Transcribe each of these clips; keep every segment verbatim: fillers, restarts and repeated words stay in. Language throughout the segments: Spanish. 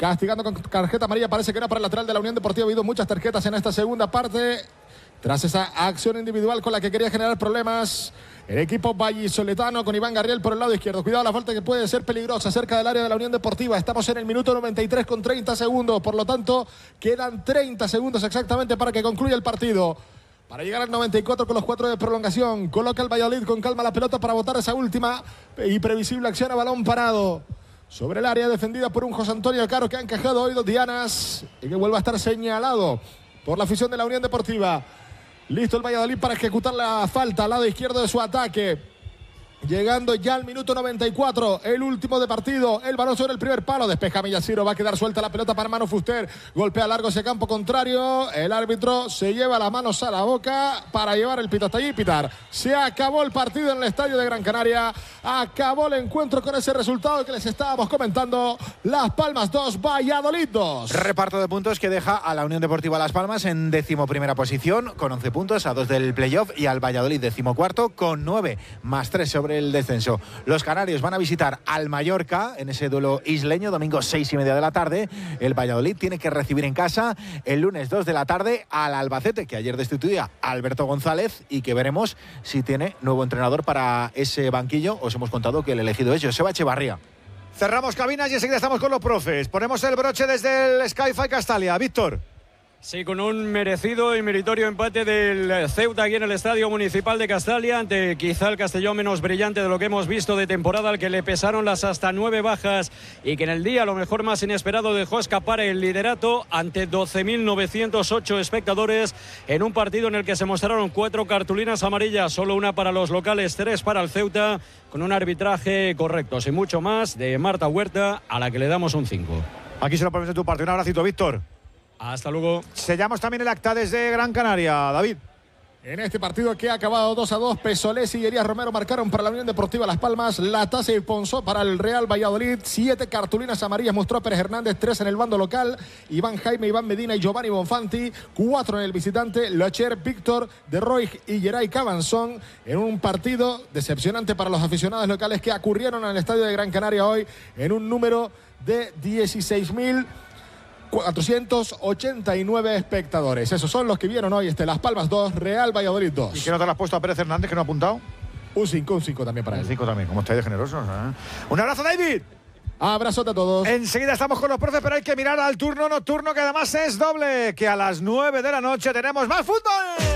castigando con tarjeta amarilla, parece que era para el lateral de la Unión Deportiva. Ha habido muchas tarjetas en esta segunda parte, tras esa acción individual con la que quería generar problemas el equipo vallisoletano, con Iván Garriel por el lado izquierdo. Cuidado la falta, que puede ser peligrosa cerca del área de la Unión Deportiva. Estamos en el minuto noventa y tres con treinta segundos, por lo tanto quedan treinta segundos exactamente para que concluya el partido. Para llegar al noventa y cuatro con los cuatro de prolongación, coloca el Valladolid con calma la pelota para botar esa última y previsible acción a balón parado sobre el área, defendida por un José Antonio Caro, que ha encajado hoy dos dianas y que vuelve a estar señalado por la afición de la Unión Deportiva. Listo el Valladolid para ejecutar la falta al lado izquierdo de su ataque. Llegando ya al minuto noventa y cuatro, el último de partido. El balón sobre el primer palo, despeja Millaciro, va a quedar suelta la pelota para Manu Fuster. Golpea largo ese campo contrario. El árbitro se lleva las manos a la boca para llevar el pito hasta allí y pitar. Se acabó el partido en el estadio de Gran Canaria. Acabó el encuentro con ese resultado que les estábamos comentando. Las Palmas dos, Valladolid dos. Reparto de puntos que deja a la Unión Deportiva Las Palmas en decimoprimera posición con once puntos, a dos del playoff, y al Valladolid decimocuarto con nueve más tres sobre el descenso. Los canarios van a visitar al Mallorca en ese duelo isleño, domingo seis y media de la tarde. El Valladolid tiene que recibir en casa el lunes dos de la tarde al Albacete, que ayer destituía a Alberto González y que veremos si tiene nuevo entrenador para ese banquillo. Os hemos contado que el elegido es Joseba Echevarría. Cerramos cabinas y enseguida estamos con los profes. Ponemos el broche desde el Sky-Fi Castalia. Víctor. Sí, con un merecido y meritorio empate del Ceuta aquí en el Estadio Municipal de Castalia, ante quizá el Castellón menos brillante de lo que hemos visto de temporada, al que le pesaron las hasta nueve bajas y que en el día, a lo mejor más inesperado, dejó escapar el liderato ante doce mil novecientos ocho espectadores en un partido en el que se mostraron cuatro cartulinas amarillas, solo una para los locales, tres para el Ceuta, con un arbitraje correcto, sin mucho más, de Marta Huerta, a la que le damos un cinco. Aquí se lo ponemos de tu parte. Un abracito, Víctor. Hasta luego. Sellamos también el acta desde Gran Canaria, David. En este partido que ha acabado dos a dos, Pesolés y Elías Romero marcaron para la Unión Deportiva Las Palmas. Latase y Ponzó para el Real Valladolid. Siete cartulinas amarillas mostró Pérez Hernández, tres en el bando local. Iván Jaime, Iván Medina y Giovanni Bonfanti. Cuatro en el visitante, Locher, Víctor, De Roy y Geray Cabanzón. En un partido decepcionante para los aficionados locales que acurrieron al estadio de Gran Canaria hoy en un número de dieciséis mil cuatrocientos ochenta y nueve espectadores. Esos son los que vieron hoy este Las Palmas dos, Real Valladolid dos. ¿Y qué nota le has puesto a Pérez Hernández, que no ha apuntado? Un cinco, un cinco también para él. Un cinco también, como estáis de generosos, ¿eh? Un abrazo, David. Abrazote a todos. Enseguida estamos con los profes, pero hay que mirar al turno nocturno, que además es doble, que a las nueve de la noche tenemos más fútbol.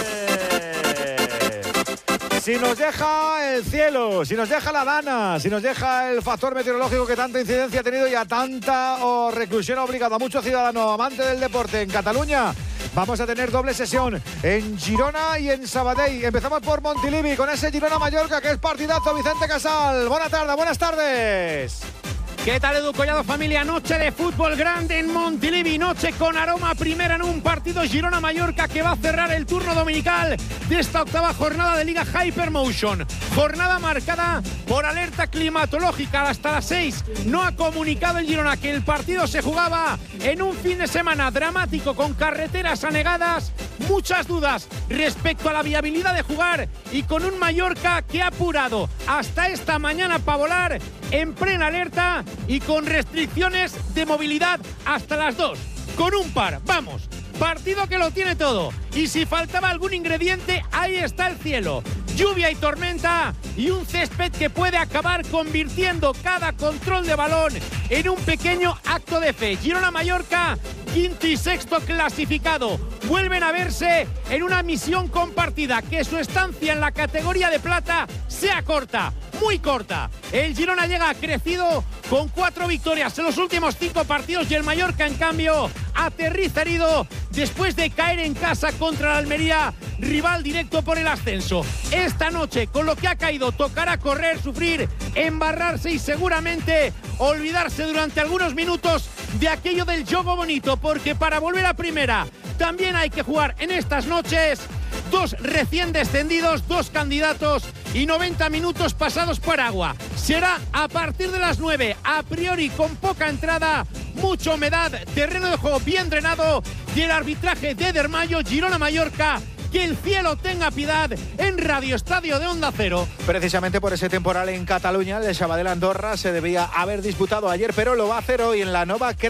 Si nos deja el cielo, si nos deja la dana, si nos deja el factor meteorológico que tanta incidencia ha tenido y a tanta oh, reclusión ha obligado a muchos ciudadanos amantes del deporte en Cataluña, vamos a tener doble sesión en Girona y en Sabadell. Empezamos por Montilivi con ese Girona-Mallorca, que es partidazo. Vicente Casal, buena tarde, buenas tardes. ¿Qué tal, Edu Collado, familia? Noche de fútbol grande en Montilivi, noche con aroma primera en un partido Girona-Mallorca que va a cerrar el turno dominical de esta octava jornada de Liga Hypermotion. Jornada marcada por alerta climatológica hasta las seis. No ha comunicado el Girona que el partido se jugaba en un fin de semana dramático con carreteras anegadas, muchas dudas respecto a la viabilidad de jugar y con un Mallorca que ha apurado hasta esta mañana para volar en plena alerta y con restricciones de movilidad hasta las dos. Con un par, vamos, partido que lo tiene todo. Y si faltaba algún ingrediente, ahí está el cielo. Lluvia y tormenta y un césped que puede acabar convirtiendo cada control de balón en un pequeño acto de fe. Girona-Mallorca, quinto y sexto clasificado, vuelven a verse en una misión compartida, que su estancia en la categoría de plata sea corta, muy corta. El Girona llega crecido con cuatro victorias en los últimos cinco partidos y el Mallorca, en cambio, aterriza herido después de caer en casa contra el Almería, rival directo por el ascenso. Esta noche, con lo que ha caído, tocará correr, sufrir, embarrarse y seguramente olvidarse durante algunos minutos de aquello del juego bonito, porque para volver a primera también hay que jugar en estas noches. Dos recién descendidos, dos candidatos y noventa minutos pasados por agua. Será a partir de las nueve, a priori con poca entrada, mucha humedad, terreno de juego bien drenado y el arbitraje de Dermayo. Girona-Mallorca, que el cielo tenga piedad en Radio Estadio de Onda Cero. Precisamente por ese temporal en Cataluña, el Sabadell Andorra se debía haber disputado ayer, pero lo va a hacer hoy en la Nova